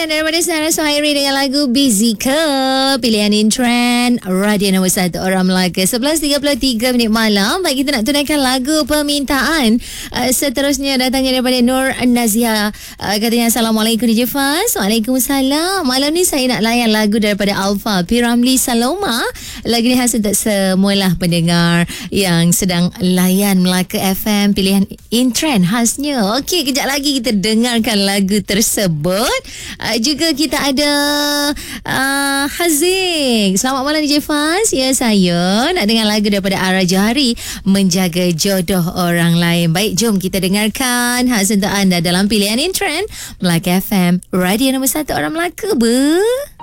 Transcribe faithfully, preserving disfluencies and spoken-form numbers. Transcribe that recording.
Kan daripada Sarah Suhairi dengan lagu Busy Ke, pilihan in trend radio nombor satu orang Melaka. Sebelas tiga puluh tiga minit malam. Baik, kita nak tunaikan lagu permintaan. uh, Seterusnya datangnya daripada Nur Nazia. uh, Katanya Assalamualaikum D J Faz. Waalaikumsalam. Malam ni saya nak layan lagu daripada Alfa Piramli Saloma. Lagu ni khas untuk semualah pendengar yang sedang layan Melaka F M, pilihan in trend khasnya. Okey, kejap lagi kita dengarkan lagu tersebut. Uh, juga kita ada uh, Haziq. Selamat malam D J Faz. Ya, saya nak dengar lagu daripada Ara Johari, Menjaga Jodoh Orang Lain. Baik, jom kita dengarkan khas untuk anda dalam pilihan in trend Melaka F M, radio nombor satu orang Melaka. Ber